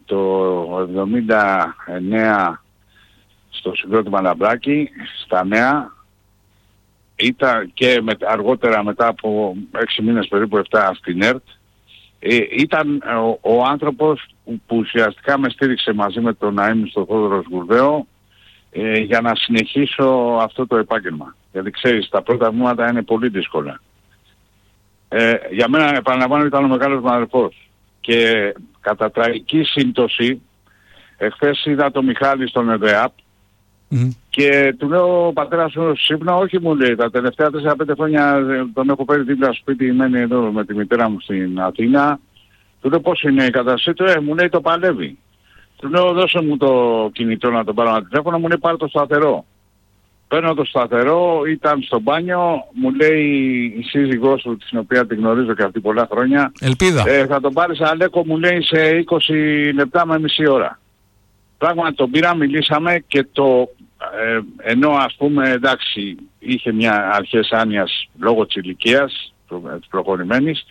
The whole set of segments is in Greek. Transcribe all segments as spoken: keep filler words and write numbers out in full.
το εβδομήντα εννέα στο συγκρότημα Λαμπράκη, στα νέα, ήταν και με, αργότερα μετά από έξι μήνες περίπου επτά στην ΕΡΤ, ε, ήταν ο, ο άνθρωπος που, που ουσιαστικά με στήριξε μαζί με τον Ναΐμ στο Θόδωρο Σγουρδαίο ε, για να συνεχίσω αυτό το επάγγελμα. Γιατί ξέρεις, τα πρώτα βήματα είναι πολύ δύσκολα. Ε, για μένα, επαναλαμβάνω, ήταν ο μεγάλος μου αδερφός. Και κατά τραγική σύμπτωση, εχθές είδα τον Μιχάλη στον ΕΔΕΑΠ mm. και του λέω, ο πατέρας σου σύμπνα, όχι μου λέει, τα τελευταία τέσσερα πέντε χρόνια τον έχω πάρει δίπλα στο σπίτι, μένει εδώ με τη μητέρα μου στην Αθήνα. Του λέω πώς είναι η κατάσταση του, ε, μου λέει το παλεύει. Του λέω δώσε μου το κινητό να τον πάρω ένα τηλέφωνο, μου λέει πάρε το σταθερό. Παίρνω το σταθερό, ήταν στο μπάνιο, μου λέει η σύζυγός του, την οποία την γνωρίζω και αυτή πολλά χρόνια. Ελπίδα. Ε, θα τον πάρεις Αλέκο, μου λέει, σε είκοσι λεπτά με μισή ώρα. Πράγματι τον πήρα, μιλήσαμε και το, ε, ενώ ας πούμε εντάξει είχε μια αρχές άνοιας λόγω της ηλικίας, της προχωρημένης,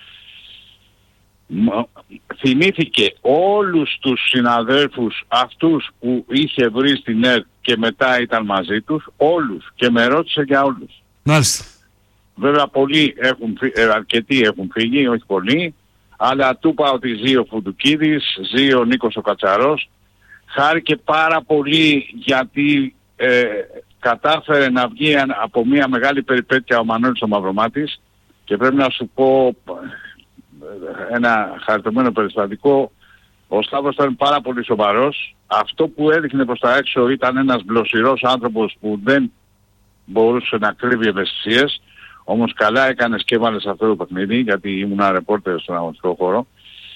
θυμήθηκε όλους τους συναδέλφους αυτούς που είχε βρει στην ΕΡΤ και μετά ήταν μαζί τους, όλους, και με ρώτησε για όλους. Μάλιστα. Βέβαια πολλοί έχουν φύγει, αρκετοί έχουν φύγει, όχι πολλοί, αλλά του είπα ότι ζει ο Φουντουκίδης, ζει ο Νίκος ο Κατσαρός. Χάρηκε πάρα πολύ γιατί ε, κατάφερε να βγει από μια μεγάλη περιπέτεια ο Μανώλης ο Μαυρομάτης, και πρέπει να σου πω ένα χαριτωμένο περιστατικό. Ο Σταύρος ήταν πάρα πολύ σοβαρός. Αυτό που έδειχνε προς τα έξω ήταν ένας μπλοσιρός άνθρωπος που δεν μπορούσε να κρύβει ευαισθησίες. Όμως καλά έκανες και έβαλες αυτό το παιχνίδι, γιατί ήμουν ρεπόρτερ στον αγωνιστικό χώρο,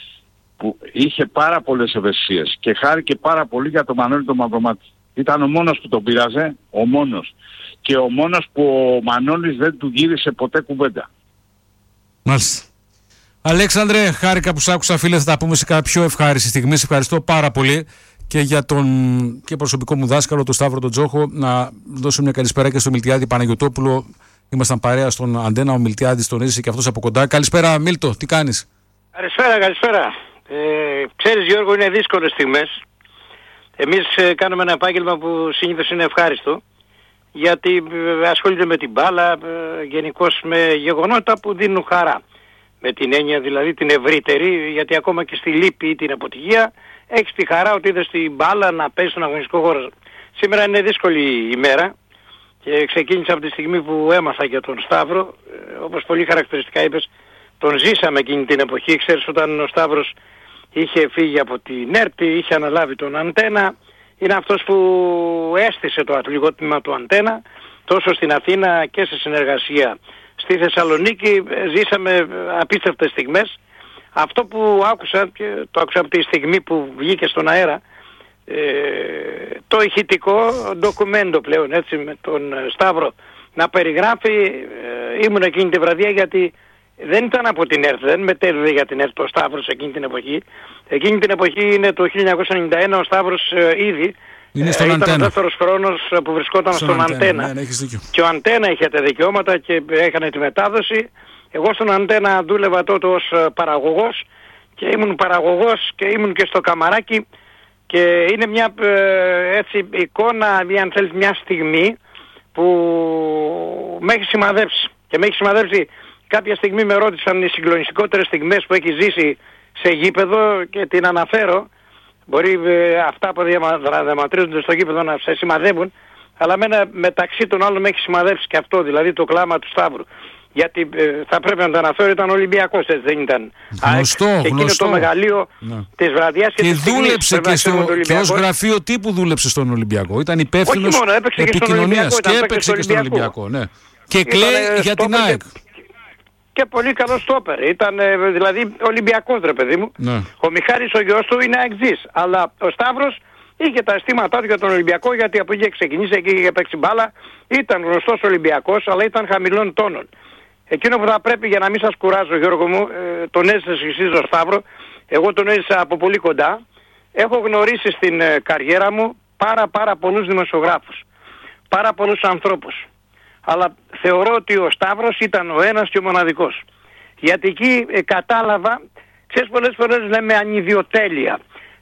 που είχε πάρα πολλές ευαισθησίες και χάρηκε πάρα πολύ για τον Μανώλη τον Μαυρομάτη. Ήταν ο μόνος που τον πειράζε, ο μόνος. Και ο μόνος που ο Μανώλης δεν του γύρισε ποτέ κουβέντα. Μάλιστα. Αλέξανδρε, χάρηκα που σ' άκουσα, φίλε, θα τα πούμε σε κάποια πιο ευχάριστη στιγμή. Σε ευχαριστώ πάρα πολύ και για τον και προσωπικό μου δάσκαλο, τον Σταύρο τον Τζόχο. Να δώσω μια καλησπέρα και στο Μιλτιάδη Παναγιωτόπουλο. Ήμασταν παρέα στον Αντένα, ο Μιλτιάδης τον έζησε και αυτός από κοντά. Καλησπέρα Μίλτο, τι κάνεις? Καλησπέρα, καλησπέρα. Ε, ξέρεις Γιώργο, είναι δύσκολες στιγμές. Εμείς ε, κάνουμε ένα επάγγελμα που συνήθως είναι ευχάριστο, γιατί ε, ασχολείται με την μπάλα, ε, γενικώς με γεγονότα που δίνουν χαρά. Με την έννοια δηλαδή την ευρύτερη, γιατί ακόμα και στη λύπη ή την αποτυχία έχεις τη χαρά ότι είδες την μπάλα να παίζει στον αγωνιστικό χώρο. Σήμερα είναι δύσκολη ημέρα και ξεκίνησα από τη στιγμή που έμαθα για τον Σταύρο. Ε, όπως πολύ χαρακτηριστικά είπες, τον ζήσαμε εκείνη την εποχή. Ξέρεις, όταν ο Σταύρος είχε φύγει από την ΕΡΤ, είχε αναλάβει τον Αντένα, είναι αυτός που έστησε το αθλητικό τμήμα του Αντένα, τόσο στην Αθήνα και σε συνεργασία στη Θεσσαλονίκη. Ζήσαμε απίστευτες στιγμές. Αυτό που άκουσα, και το άκουσα από τη στιγμή που βγήκε στον αέρα, ε, το ηχητικό ντοκουμέντο πλέον, έτσι, με τον Σταύρο να περιγράφει, ε, ήμουν εκείνη τη βραδιά, γιατί δεν ήταν από την ΕΡΤ, δεν μετέλειε για την ΕΡΤ ο Σταύρος εκείνη την εποχή. Εκείνη την εποχή είναι το χίλια εννιακόσια ενενήντα ένα, ο Σταύρος ε, ήδη είναι στον ε, Αντένα. Ήταν ο δεύτερος χρόνος που βρισκόταν στον, στον Αντένα. Ναι, ναι, έχεις δίκιο. Και ο Αντένα είχε τα δικαιώματα και έκανε τη μετάδοση. Εγώ στον Αντένα δούλευα τότε ως παραγωγός και ήμουν παραγωγός και ήμουν και στο καμαράκι, και είναι μια ε, έτσι εικόνα, μια, αν θέλεις, μια στιγμή που με έχει σημαδέψει. Και με έχει σημαδέψει. Κάποια στιγμή με ρώτησαν οι συγκλονιστικότερες στιγμές που έχει ζήσει σε γήπεδο και την αναφέρω. Μπορεί ε, αυτά που διαματρίζονται στο γήπεδο να σε σημαδεύουν, αλλά μένα μεταξύ των άλλων με έχει σημαδέψει και αυτό, δηλαδή το κλάμα του Σταύρου. Γιατί ε, θα πρέπει να το αναφέρω, ήταν Ολυμπιακός, έτσι δεν ήταν? Γνωστό, Α, και γνωστό. εκείνο το μεγαλείο ναι. της βραδιάς και, και της δούλεψε στιγμής, και, στο, και ως γραφείο τύπου δούλεψε στον Ολυμπιακό. Ήταν υπεύθυνος επικοινωνίας και έπαιξε και στον Ολυμπιακό. Ναι. Και κλαίει για την ΑΕΚ. Και πολύ καλό στόπερ. Ήταν ε, δηλαδή Ολυμπιακός, ρε παιδί μου. Ναι. Ο Μιχάλης ο γιος του είναι αεξής. Αλλά ο Σταύρος είχε τα αισθήματά του για τον Ολυμπιακό, γιατί από εκεί είχε ξεκινήσει, εκεί είχε παίξει μπάλα. Ήταν γνωστός Ολυμπιακός, αλλά ήταν χαμηλών τόνων. Εκείνο που θα πρέπει, για να μην σας κουράζω Γιώργο μου, ε, τον έζησε εσείς ο Σταύρο. Εγώ τον έζησα από πολύ κοντά. Έχω γνωρίσει στην ε, καριέρα μου πάρα πάρα πολλούς δημοσιογράφους. Πάρα πολλούς ανθρώπους. Αλλά θεωρώ ότι ο Σταύρος ήταν ο ένας και ο μοναδικός. Γιατί εκεί ε, κατάλαβα, ξέρεις, πολλές φορές λέμε ανιδιοτέλεια.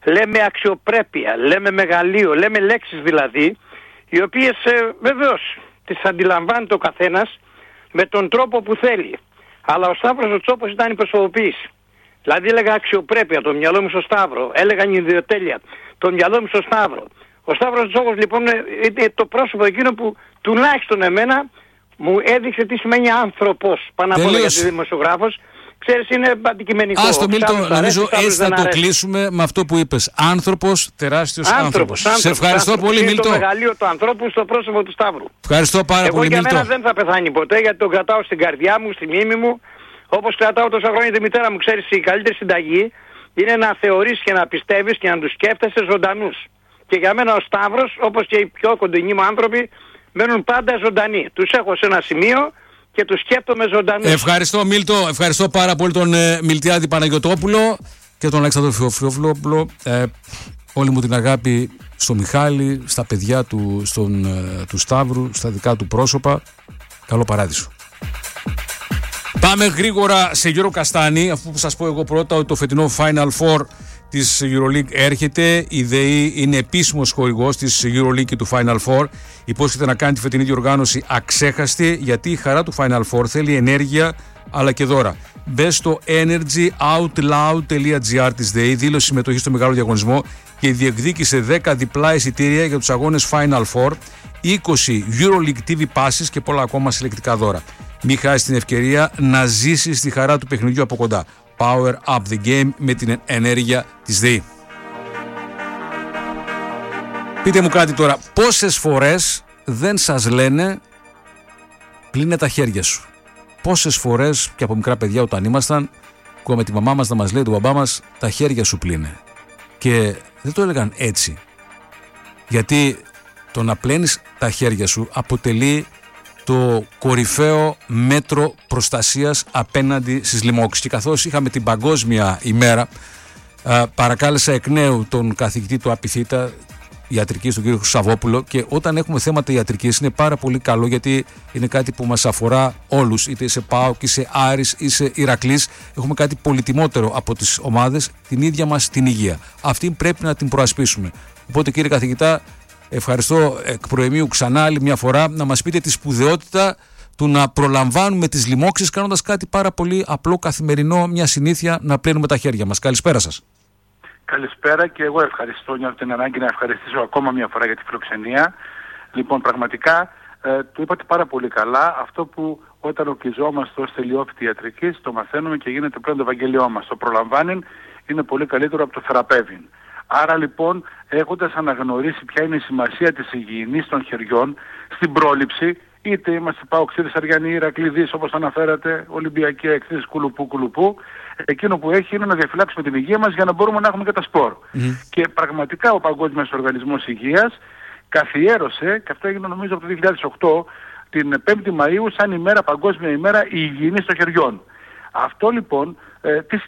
λέμε αξιοπρέπεια, λέμε μεγαλείο, λέμε λέξεις δηλαδή, οι οποίες ε, βεβαίως τις αντιλαμβάνεται ο καθένας με τον τρόπο που θέλει. Αλλά ο Σταύρος ο Τσόπος ήταν η προσωποποίηση. Δηλαδή έλεγα αξιοπρέπεια, το μυαλό μου στο Σταύρο, έλεγαν ιδιοτέλεια, το μυαλό μου στο Σταύρο. Ο Σταύρος Τσόπος λοιπόν είναι το πρόσωπο εκείνο που τουλάχιστον εμένα μου έδειξε τι σημαίνει άνθρωπος. Πάνω απ' όλα, γιατί δημοσιογράφος, ξέρεις, είναι αντικειμενικό. Ας το Μίλτο, νομίζω έτσι θα το κλείσουμε με αυτό που είπες. Άνθρωπος, τεράστιος άνθρωπος. άνθρωπος. άνθρωπος. Σε ευχαριστώ άνθρωπος. πολύ, Μίλτο. Είναι το μεγαλείο του ανθρώπου στο πρόσωπο του Σταύρου. Ευχαριστώ πάρα Εγώ πολύ, Μίλτο. Εγώ για μένα δεν θα πεθάνει ποτέ, γιατί τον κρατάω στην καρδιά μου, στη μνήμη μου. Όπως κρατάω τόσα χρόνια τη μητέρα μου, ξέρεις, η καλύτερη συνταγή είναι να θεωρείς και να πιστεύεις και να τους σκέφτεσαι ζωντανούς. Και για μένα ο Σταύρος, όπως και οι πιο κοντινοί μου άνθρωποι, μένουν πάντα ζωντανοί. Τους έχω σε ένα σημείο και τους σκέφτομαι ζωντανούς. Ευχαριστώ, Μίλτο. Ευχαριστώ πάρα πολύ τον ε, Μιλτιάδη Παναγιωτόπουλο και τον Αλέξανδρο Φιοφιλόπουλο. Ε, όλη μου την αγάπη στο Μιχάλη, στα παιδιά του, στον, ε, του Σταύρου, στα δικά του πρόσωπα. Καλό παράδεισο. Πάμε γρήγορα σε Γιώργο Καστάνη, αφού σας πω εγώ πρώτα ότι το φετινό Final Four της EuroLeague έρχεται. Η ΔΕΗ είναι επίσημος χορηγός της EuroLeague και του Final Four. Υπόσχεται να κάνει τη φετινή διοργάνωση αξέχαστη, γιατί η χαρά του Final Four θέλει ενέργεια αλλά και δώρα. Μπες στο energyoutloud τελεία gr της ΔΕΗ, δήλωση συμμετοχή στο μεγάλο διαγωνισμό και διεκδίκησε δέκα διπλά εισιτήρια για τους αγώνες Final Four, είκοσι EuroLeague τι βι passes και πολλά ακόμα συλλεκτικά δώρα. Μην χάσεις την ευκαιρία να ζήσεις τη χαρά του παιχνιδιού από κοντά. Power up the game με την ενέργεια της ΔΕΗ. Πείτε μου κάτι τώρα, πόσες φορές δεν σας λένε πλύνε τα χέρια σου? Πόσες φορές και από μικρά παιδιά όταν ήμασταν, ακούγαμε τη μαμά μας να μας λέει, τον μπαμπά μας, τα χέρια σου πλύνε. Και δεν το έλεγαν έτσι, γιατί το να πλένεις τα χέρια σου αποτελεί το κορυφαίο μέτρο προστασίας απέναντι στις λοιμώξεις. Και καθώς είχαμε την Παγκόσμια ημέρα, α, παρακάλεσα εκ νέου τον καθηγητή του Απιθύτα ιατρικής, τον κύριο Σαββόπουλο, και όταν έχουμε θέματα ιατρικής είναι πάρα πολύ καλό, γιατί είναι κάτι που μας αφορά όλους, είτε είσαι ΠΑΟΚ, είσαι Άρης, είσαι Ηρακλής. Έχουμε κάτι πολυτιμότερο από τις ομάδες, την ίδια μας την υγεία. Αυτή πρέπει να την προασπίσουμε. Οπότε, κύριε καθηγητά, ευχαριστώ εκ προημίου ξανά άλλη μια φορά να μας πείτε τη σπουδαιότητα του να προλαμβάνουμε τις λοιμώξεις κάνοντας κάτι πάρα πολύ απλό, καθημερινό, μια συνήθεια, να πλένουμε τα χέρια μας. Καλησπέρα σας. Καλησπέρα, και εγώ ευχαριστώ, νιώθω την ανάγκη να ευχαριστήσω ακόμα μια φορά για τη φιλοξενία. Λοιπόν, πραγματικά ε, το είπατε πάρα πολύ καλά, αυτό που όταν ορκιζόμαστε ως τελειόφοιτοι ιατρικής το μαθαίνουμε και γίνεται πλέον το Ευαγγέλιό μας. Το προλαμβάνει είναι πολύ καλύτερο από το θεραπεύει. Άρα λοιπόν, έχοντας αναγνωρίσει ποια είναι η σημασία της υγιεινής των χεριών στην πρόληψη, είτε είμαστε Παοξίδες, Αριανοί, Ηρακλήδης, όπως αναφέρατε, Ολυμπιακοί, εκθέσεις κουλουπού κουλουπού, εκείνο που έχει είναι να διαφυλάξουμε την υγεία μας για να μπορούμε να έχουμε και τα σπορ. Mm. Και πραγματικά ο Παγκόσμιος Οργανισμός Υγείας καθιέρωσε, και αυτό έγινε νομίζω από το δύο χιλιάδες οκτώ, την πέμπτη Μαΐου σαν ημέρα, Παγκόσμια ημέρα υγιεινής των χεριών. Αυτό λοιπόν, ε, τις...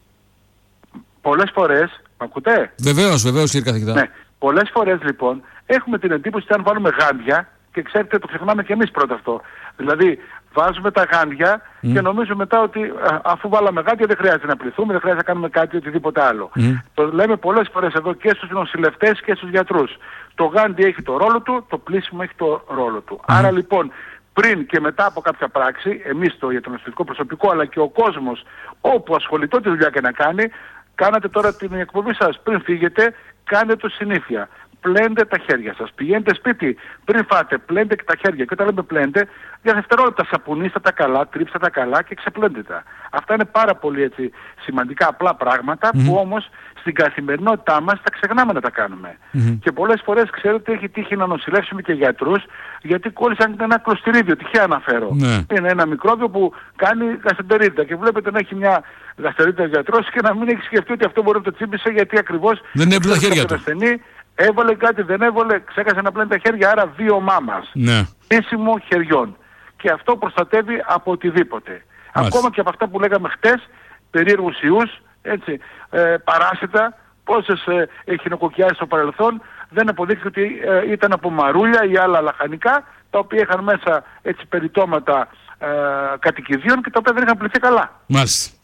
πολλές φορές, μ' ακούτε? Βεβαίως, βεβαίως κύριε καθηγητά. Ναι, πολλές φορές λοιπόν έχουμε την εντύπωση ότι αν βάλουμε γάντια, και ξέρετε το ξεχνάμε και εμείς πρώτα αυτό, δηλαδή βάζουμε τα γάντια mm. και νομίζουμε μετά ότι α, αφού βάλαμε γάντια δεν χρειάζεται να πληθούμε, δεν χρειάζεται να κάνουμε κάτι οτιδήποτε άλλο. Mm. Το λέμε πολλές φορές εδώ και στους νοσηλευτές και στους γιατρούς. Το γάντι έχει το ρόλο του, το πλήσιμο έχει το ρόλο του. Mm. Άρα λοιπόν πριν και μετά από κάποια πράξη, εμείς το ιατρονοσηλευτικό προσωπικό αλλά και ο κόσμος όπου ασχολητό τη δουλειά και να κάνει, κάνατε τώρα την εκπομπή σας, πριν φύγετε, κάντε το συνήθεια. Πλένετε τα χέρια σας. Πηγαίνετε σπίτι, πριν φάτε, πλένετε και τα χέρια. Και όταν λέμε πλένετε, για δευτερόλεπτα σαπουνίστε τα καλά, τρίψτε τα καλά και ξεπλένετε τα. Αυτά είναι πάρα πολύ έτσι, σημαντικά απλά πράγματα mm-hmm. που όμως στην καθημερινότητά μας τα ξεχνάμε να τα κάνουμε. Mm-hmm. Και πολλές φορές ξέρετε έχει τύχει να νοσηλεύσουμε και γιατρούς, γιατί κόλλησαν ένα κλωστηρίδιο, τυχαία αναφέρω. Mm-hmm. Είναι ένα μικρόβιο που κάνει γαστεντερίτιδα και βλέπετε να έχει μια γαστεντερίτιδα γιατρός και να μην έχει σκεφτεί ότι αυτό μπορεί να το τσίπησε, γιατί ακριβώς δεν έπλε τα χέρια του. Έβαλε κάτι, δεν έβαλε, ξέχασε να πλένει τα χέρια, άρα βίωμά μας. Ναι. Πίσιμο χεριών. Και αυτό προστατεύει από οτιδήποτε. Μάλιστα. Ακόμα και από αυτά που λέγαμε χτες, περίεργους ιούς, έτσι, ε, παράσιτα, πόσες ε, εχινοκοκιάσεις στο παρελθόν, δεν αποδείχθηκε ότι ε, ήταν από μαρούλια ή άλλα λαχανικά, τα οποία είχαν μέσα έτσι περιτώματα ε, κατοικιδίων και τα οποία δεν είχαν πληθεί καλά. Μάλιστα.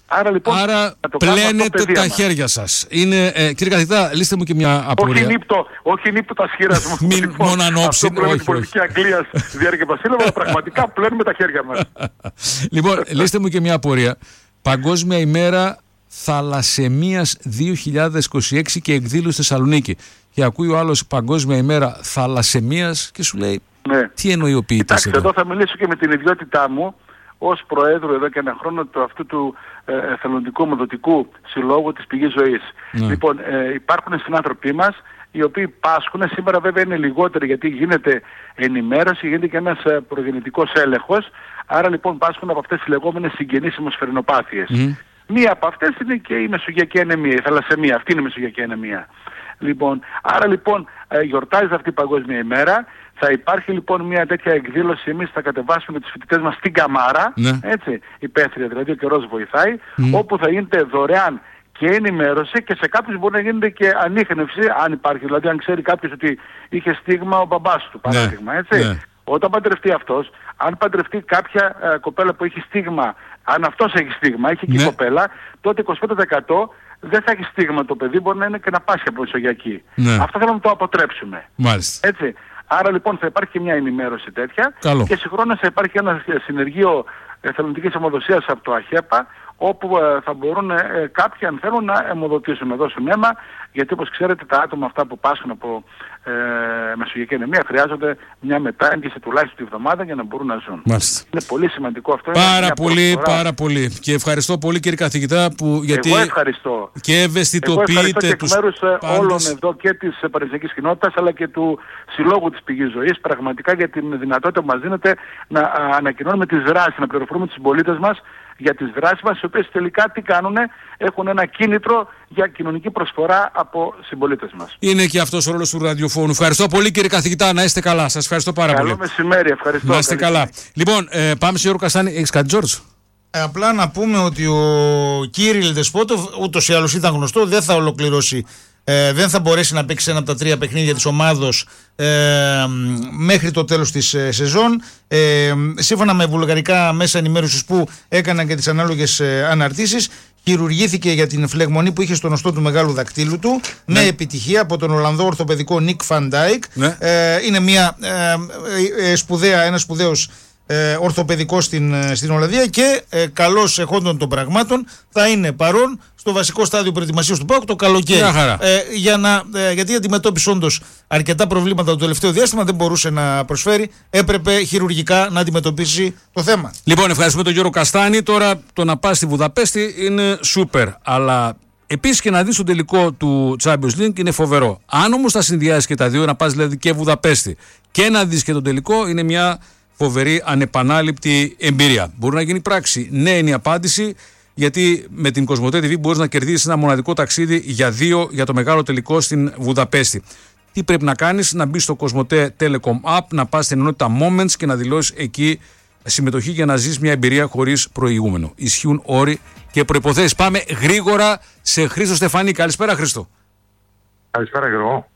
Άρα, λοιπόν, Άρα το πλένετε τα μας. χέρια σας. Είναι, ε, κύριε καθηγητά, λύστε μου και μια απορία. Όχι νύπτο, όχι νύπτο τα σχήρα μου. Μην λοιπόν, μόνο ανόψη. Αυτό που λέμε την πολιτική Αγγλίας, Διάρκεια Βασίλευα, αλλά πραγματικά πλένουμε τα χέρια μας. Λοιπόν, λύστε μου και μια απορία. Παγκόσμια ημέρα θαλασσαιμίας δύο χιλιάδες είκοσι έξι και εκδήλωση στη Θεσσαλονίκη. Και ακούει ο άλλος Παγκόσμια ημέρα θαλασσαιμίας και σου λέει, ναι. Τι εννοεί ο ποιητής? Κοιτάξτε, εδώ θα μιλήσω και με την ιδιότητά μου ως Προέδρου εδώ και ένα χρόνο του αυτού του ε, εθελοντικού μοδοτικού συλλόγου της Πηγής Ζωής. Ναι. Λοιπόν, ε, υπάρχουν συνάνθρωποι μας οι οποίοι πάσχουν. Σήμερα βέβαια είναι λιγότεροι γιατί γίνεται ενημέρωση, γίνεται και ένας ε, προγεννητικός έλεγχος. Άρα λοιπόν πάσχουν από αυτές τις λεγόμενες συγγενείς αιμοσφαιρινοπάθειες. Mm. Μία από αυτές είναι και η μεσογειακή ανεμία, η θαλασσαιμία. Αυτή είναι η μεσογειακή ανεμία. Λοιπόν, άρα λοιπόν ε, γιορτάζεται αυτή η Παγκόσμια ημέρα. Θα υπάρχει λοιπόν μια τέτοια εκδήλωση, εμείς θα κατεβάσουμε με τους φοιτητές μας στην Καμάρα, ναι. έτσι, υπαίθρια δηλαδή, ο καιρός βοηθάει, mm. όπου θα γίνεται δωρεάν και ενημέρωση και σε κάποιους μπορεί να γίνεται και ανίχνευση, αν υπάρχει, δηλαδή αν ξέρει κάποιος ότι είχε στίγμα ο μπαμπάς του, παράδειγμα, ναι. έτσι. Ναι. Όταν παντρευτεί αυτός, αν παντρευτεί κάποια ε, κοπέλα που έχει στίγμα, αν αυτός έχει στίγμα, έχει και ναι. κοπέλα, τότε είκοσι πέντε τοις εκατό δεν θα έχει στίγμα το παιδί, μπορεί να είναι και να πάσχει από μεσογειακή. Ναι. Αυτό θέλουμε να το αποτρέψουμε. Μάλιστα. Έτσι. Άρα λοιπόν θα υπάρχει και μια ενημέρωση τέτοια. Καλό. Και συγχρόνως θα υπάρχει ένα συνεργείο εθελοντικής αιμοδοσίας από το ΑΧΕΠΑ, όπου ε, θα μπορούν ε, κάποιοι αν θέλουν να αιμοδοτήσουν, να δώσουν αίμα, γιατί όπως ξέρετε τα άτομα αυτά που πάσχουν από ε, μεσογειακή ανεμία χρειάζονται μια μετάγγιση τουλάχιστον τη βδομάδα για να μπορούν να ζουν. Μάλιστα. Είναι πολύ σημαντικό αυτό. Πάρα πολύ, προσφορά. πάρα πολύ. Και ευχαριστώ πολύ κύριε καθηγητά που γιατί Εγώ ευχαριστώ. Και ευαισθητοποιείτε τους πάντες. Και εκ μέρους όλων εδώ και της παραδοσιακής κοινότητας αλλά και του Συλλόγου της Πηγής Ζωής πραγματικά για την δυνατότητα που μας δίνεται να ανακοινώνουμε τις δράσεις, να πληροφορούμε τους συμπολίτες μας για τις δράσεις μας, οι οποίες τελικά τι κάνουνε, έχουν ένα κίνητρο για κοινωνική προσφορά από συμπολίτες μας. Είναι και αυτός ο ρόλος του ραδιοφώνου. Ευχαριστώ πολύ κύριε καθηγητά, να είστε καλά. Σας ευχαριστώ πάρα Καλό πολύ. Καλό μεσημέρι, ευχαριστώ. Να είστε καλά. Λοιπόν, ε, πάμε σε Γιώργο Καστάνη. Έχεις κάτι, Τζόρτζ? Ε, απλά να πούμε ότι ο Κύριλ Δεσπότοφ, ούτως ή άλλως ήταν γνωστό, δεν θα ολοκληρώσει. Ε, δεν θα μπορέσει να παίξει ένα από τα τρία παιχνίδια της ομάδος ε, μέχρι το τέλος της ε, σεζόν. Ε, σύμφωνα με βουλγαρικά μέσα ενημέρωσης που έκαναν και τις ανάλογες ε, αναρτήσεις, χειρουργήθηκε για την φλεγμονή που είχε στον οστό του μεγάλου δακτύλου του, ναι. με επιτυχία από τον Ολλανδό ορθοπαιδικό Νικ Φαντάικ. Ναι. Ε, είναι μια ε, ε, σπουδαία, ένας σπουδαίος ε, ορθοπαιδικός στην, στην Ολλανδία και ε, καλός εχόντων των πραγμάτων θα είναι παρόν στο βασικό στάδιο προετοιμασίας του ΠΑΟΚ το καλοκαίρι. Ε, για να, ε, γιατί αντιμετώπισε όντως αρκετά προβλήματα το τελευταίο διάστημα, δεν μπορούσε να προσφέρει, έπρεπε χειρουργικά να αντιμετωπίσει το θέμα. Λοιπόν, ευχαριστούμε τον Γιώργο Καστάνη. Τώρα το να πας στη Βουδαπέστη είναι σούπερ, αλλά επίσης και να δεις το τελικό του Champions League είναι φοβερό. Αν όμως τα συνδυάσεις και τα δύο, να πας δηλαδή και Βουδαπέστη και να δεις και το τελικό, είναι μια φοβερή ανεπανάληπτη εμπειρία. Μπορεί να γίνει πράξη. Ναι, είναι η απάντηση. Γιατί με την Κοσμοτέ τι βι μπορείς να κερδίσεις ένα μοναδικό ταξίδι για δύο για το μεγάλο τελικό στην Βουδαπέστη. Τι πρέπει να κάνεις? Να μπεις στο Κοσμοτέ Telecom App, να πας στην ενότητα Moments και να δηλώσεις εκεί συμμετοχή για να ζεις μια εμπειρία χωρίς προηγούμενο. Ισχύουν όροι και προϋποθέσεις. Πάμε γρήγορα σε Χρήστο Στεφανή. Καλησπέρα Χρήστο. Καλησπέρα Γιώργο.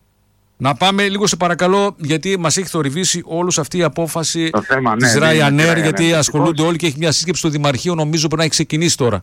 Να πάμε λίγο σε παρακαλώ, γιατί μας έχει θορυβήσει όλους αυτή η απόφαση θέμα, της ναι, Ryanair, ναι, ναι, γιατί ναι, ασχολούνται δυστυχώς. όλοι και έχει μια σύσκεψη στο Δημαρχείο, νομίζω πρέπει να έχει ξεκινήσει τώρα.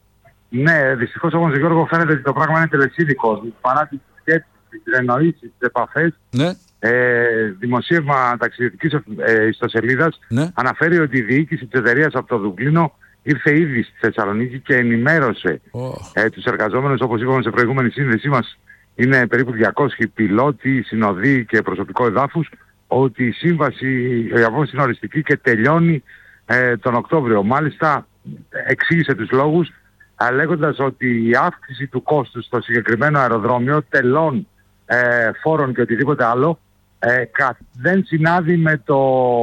Ναι, δυστυχώς όμως Γιώργο φαίνεται ότι το πράγμα είναι τελεσίδικο. Παρά τις σκέψεις, τις εννοήσεις, τις επαφές, ναι. ε, δημοσίευμα ταξιδιωτικής ε, ιστοσελίδας ναι. αναφέρει ότι η διοίκηση της εταιρείας από το Δουβλίνο ήρθε ήδη στη Θεσσαλονίκη και ενημέρωσε oh. ε, τους εργαζόμενους, όπως είπαμε σε προηγούμενη σύνδεσή μας, είναι περίπου διακόσιοι πιλότοι, συνοδοί και προσωπικό εδάφους, ότι η σύμβαση η απόφαση είναι οριστική και τελειώνει ε, τον Οκτώβριο. Μάλιστα εξήγησε τους λόγους ε, λέγοντας ότι η αύξηση του κόστους στο συγκεκριμένο αεροδρόμιο, τελών, ε, φόρων και οτιδήποτε άλλο ε, κα, δεν συνάδει με το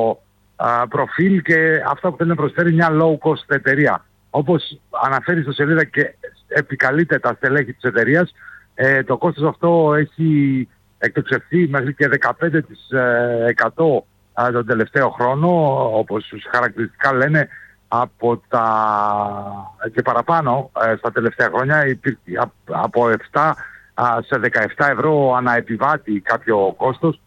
ε, προφίλ και αυτό που θέλει να προσφέρει μια low cost εταιρεία. Όπως αναφέρει στο σελίδα και επικαλείται τα στελέχη της εταιρείας, Ε, το κόστος αυτό έχει εκτοξευθεί μέχρι και δεκαπέντε τοις εκατό ε, τον τελευταίο χρόνο, όπως χαρακτηριστικά λένε, από τα και παραπάνω ε, στα τελευταία χρόνια, υπήρχε από επτά σε δεκαεπτά ευρώ ανά επιβάτη κάποιο κόστος,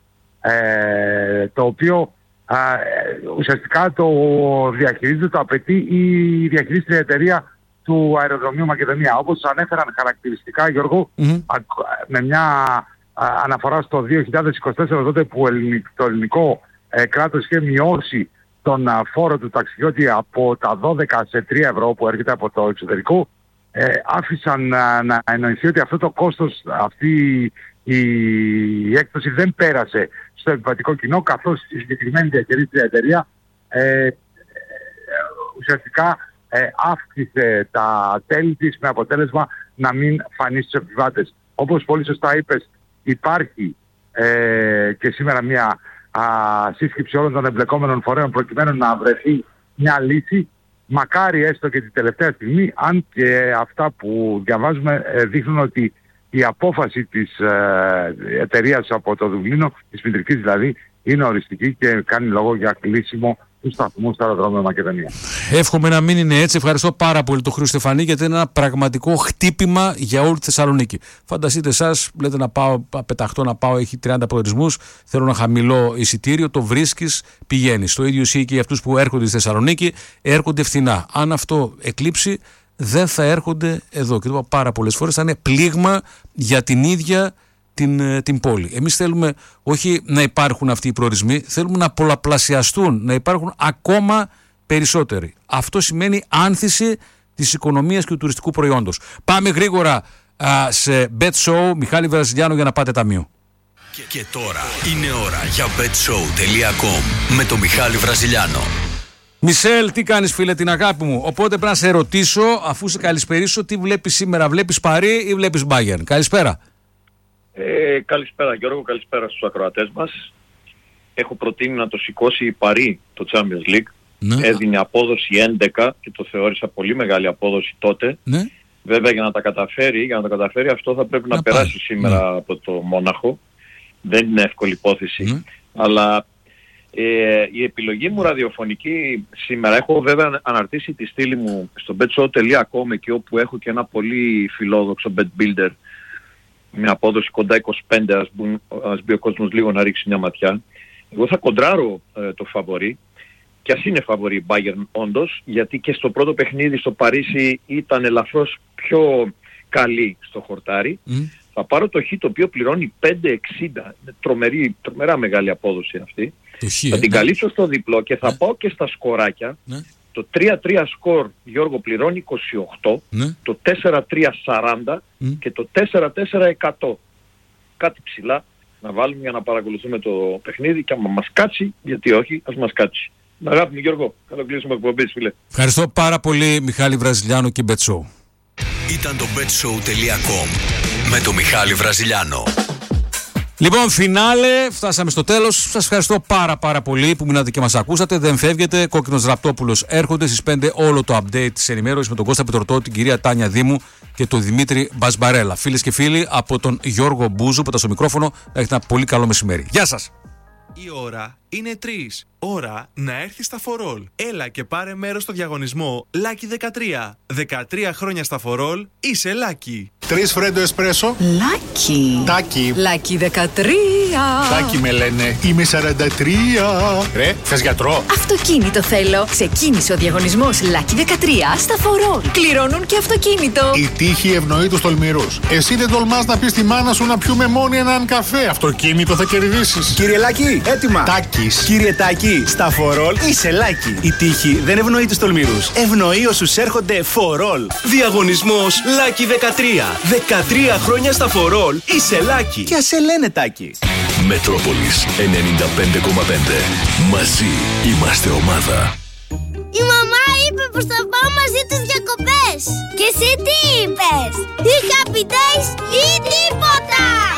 ε, το οποίο ε, ουσιαστικά το διαχειρίζεται, το απαιτεί η διαχειρίστρια εταιρεία του αεροδρομίου Μακεδονία. Όπως ανέφεραν χαρακτηριστικά, Γιώργο, mm-hmm. με μια α, αναφορά στο δύο χιλιάδες είκοσι τέσσερα, τότε που το ελληνικό ε, κράτος είχε μειώσει τον α, φόρο του ταξιδιώτη από τα δώδεκα σε τρία ευρώ που έρχεται από το εξωτερικό, ε, άφησαν α, να εννοηθεί ότι αυτό το κόστος, αυτή η, η έκπτωση δεν πέρασε στο επιβατικό κοινό, καθώς η συγκεκριμένη διαχειρίστρια εταιρεία ε, ε, ουσιαστικά ε, αύξησε τα τέλη της με αποτέλεσμα να μην φανεί στους επιβάτες. Όπως πολύ σωστά είπες, υπάρχει ε, και σήμερα μια α, σύσκεψη όλων των εμπλεκόμενων φορέων προκειμένου να βρεθεί μια λύση. Μακάρι έστω και την τελευταία στιγμή, αν και αυτά που διαβάζουμε ε, δείχνουν ότι η απόφαση της ε, εταιρείας από το Δουβλίνο, της μητρικής δηλαδή, είναι οριστική και κάνει λόγο για κλείσιμο του σταθμού στο αεροδρόμιο Μακεδονία. Εύχομαι να μην είναι έτσι. Ευχαριστώ πάρα πολύ τον Χρήστο Στεφανή, γιατί είναι ένα πραγματικό χτύπημα για όλη τη Θεσσαλονίκη. Φανταστείτε εσάς, λέτε να πάω, να πεταχτώ να πάω, έχει τριάντα προορισμούς, θέλω ένα χαμηλό εισιτήριο, το βρίσκεις, πηγαίνεις. Το ίδιο ισχύει και για αυτούς που έρχονται στη Θεσσαλονίκη, έρχονται φθηνά. Αν αυτό εκλείψει, δεν θα έρχονται εδώ. Και το είπα πάρα πολλές φορές, θα είναι πλήγμα για την ίδια την, την πόλη. Εμείς θέλουμε όχι να υπάρχουν αυτοί οι προορισμοί, θέλουμε να πολλαπλασιαστούν, να υπάρχουν ακόμα περισσότεροι. Αυτό σημαίνει άνθηση της οικονομίας και του τουριστικού προϊόντος. Πάμε γρήγορα α, σε Bet Show, Μιχάλη Βραζιλιάνο, για να πάτε ταμείο. Και, και τώρα είναι ώρα για bet show τελεία com με τον Μιχάλη Βραζιλιάνο. Μισελ, τι κάνεις φίλε, την αγάπη μου? Οπότε πρέπει να σε ρωτήσω, αφού σε καλησπερίσω, τι βλέπεις σήμερα? Βλέπεις Παρί ή βλέπεις Μπάγερν? Καλησπέρα. Ε, καλησπέρα Γιώργο, καλησπέρα στους ακροατές μας. Έχω προτείνει να το σηκώσει η Παρί το Champions League. Ναι. Έδινε απόδοση έντεκα και το θεώρησα πολύ μεγάλη απόδοση τότε. Ναι. Βέβαια για να τα καταφέρει, για να τα καταφέρει αυτό θα πρέπει να, να περάσει σήμερα ναι. από το Μόναχο. Δεν είναι εύκολη υπόθεση. Ναι. Αλλά ε, η επιλογή μου ραδιοφωνική σήμερα, έχω βέβαια αναρτήσει τη στήλη μου στο bet show τελεία com, εκεί όπου έχω και ένα πολύ φιλόδοξο bet builder με απόδοση κοντά είκοσι πέντε, ας, μπουν, ας μπει ο κόσμος λίγο να ρίξει μια ματιά. Εγώ θα κοντράρω ε, το φαβορί, και ας είναι φαβορί η Bayern όντως, γιατί και στο πρώτο παιχνίδι στο Παρίσι ήταν ελαφρώς πιο καλή στο χορτάρι. Mm. Θα πάρω το Χ, το οποίο πληρώνει πέντε εξήντα, τρομερή, τρομερά μεγάλη απόδοση αυτή. Το Χ, θα ε, την ναι. καλύψω στο διπλό και θα ναι. πάω και στα σκοράκια. Ναι. Το τρία τρία σκορ, Γιώργο, πληρώνει είκοσι οκτώ, ναι. το τέσσερα τρία σαράντα mm. και το τέσσερα τέσσερα εκατό. Κάτι ψηλά να βάλουμε για να παρακολουθούμε το παιχνίδι, και άμα μας κάτσει, γιατί όχι, ας μας κάτσει. Αγάπη μου Γιώργο, καλό κλείσιμο εκπομπής, φίλε. Ευχαριστώ πάρα πολύ, Μιχάλη Βραζιλιάνο και Bet Show. Ήταν το bet show τελεία com με το Μιχάλη Βραζιλιάνο. Λοιπόν, φινάλε, φτάσαμε στο τέλος. Σας ευχαριστώ πάρα πάρα πολύ που μείνατε και μας ακούσατε. Δεν φεύγετε. Κόκκινος Ραπτόπουλος έρχονται στις πέντε, όλο το update της ενημέρωσης με τον Κώστα Πετρωτό, την κυρία Τάνια Δήμου και τον Δημήτρη Μπασμπαρέλα. Φίλες και φίλοι, από τον Γιώργο Μπούζου που ήταν στο μικρόφωνο, έχετε ένα πολύ καλό μεσημέρι. Γεια σας! Η ώρα είναι τρεις. Ώρα να έρθει στα φορόλ. Έλα και πάρε μέρος στο διαγωνισμό Lucky δεκατρία. δεκατρία χρόνια στα φορόλ, είσαι Lucky. Τρεις φρέντο εσπρέσο. Lucky. Τάκι. Lucky δεκατρία. Τάκι με λένε. Είμαι σαράντα τρία. Ρε, θες γιατρό? Αυτοκίνητο θέλω. Ξεκίνησε ο διαγωνισμός Lucky δεκατρία στα φορόλ. Κληρώνουν και αυτοκίνητο. Η τύχη ευνοεί τους τολμηρούς. Εσύ δεν τολμάς να πεις στη μάνα σου να πιούμε μόνοι έναν καφέ? Αυτοκίνητο θα κερδίσεις. Κύριε Λάκη, έτοιμα. Τάκης. Κύριε Τάκη, στα φορόλ είσαι Λάκη. Η τύχη δεν ευνοεί τους τολμηρούς. Ευνοεί όσους έρχονται φορόλ. Διαγωνισμός Lucky δεκατρία. δεκατρία χρόνια στα φορόλ, είσαι Λάκη. Και ας σε λένε Τάκη. Μετρόπολης ενενήντα πέντε κόμμα πέντε. Μαζί είμαστε ομάδα. Η μαμά είπε πως θα πάω μαζί τους διακοπές. Και εσύ τι είπες? Ή happy days ή τίποτα.